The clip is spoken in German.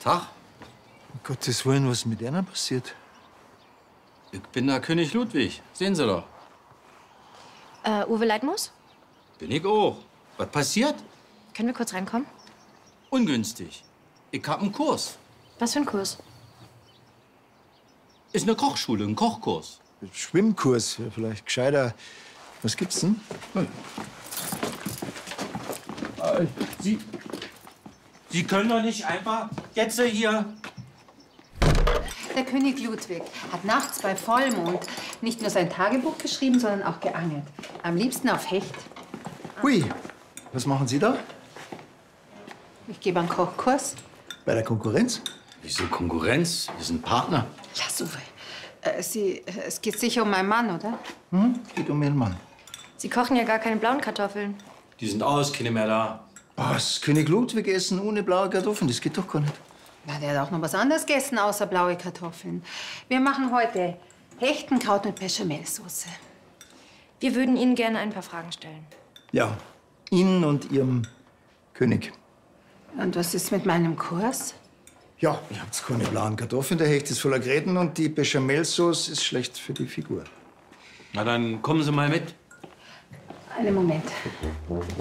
Tag. Um Gottes Willen, was ist mit einer passiert? Ich bin der König Ludwig. Sehen Sie doch. Uwe Leitmus? Bin ich auch. Was passiert? Können wir kurz reinkommen? Ungünstig. Ich hab einen Kurs. Was für ein Kurs? Ist eine Kochschule, ein Kochkurs. Schwimmkurs, wäre vielleicht gescheiter. Was gibt's denn? Sie können doch nicht einfach jetzt hier... Der König Ludwig hat nachts bei Vollmond nicht nur sein Tagebuch geschrieben, sondern auch geangelt. Am liebsten auf Hecht. Hui, was machen Sie da? Ich gebe einen Kochkurs. Bei der Konkurrenz? Wieso Konkurrenz? Wir sind Partner. Lass Uwe. Es geht sicher um meinen Mann, oder? Geht um Ihren Mann. Sie kochen ja gar keine blauen Kartoffeln. Die sind aus, keine mehr da. Was? König Ludwig essen ohne blaue Kartoffeln? Das geht doch gar nicht. Na, der hat auch noch was anderes gegessen, außer blaue Kartoffeln. Wir machen heute Hechtenkraut mit Bechamelsoße. Wir würden Ihnen gerne ein paar Fragen stellen. Ja, Ihnen und Ihrem König. Und was ist mit meinem Kurs? Ja, ihr habt keine blauen Kartoffeln, der Hecht ist voller Gräten und die Bechamelsauce ist schlecht für die Figur. Na, dann kommen Sie mal mit. Einen Moment.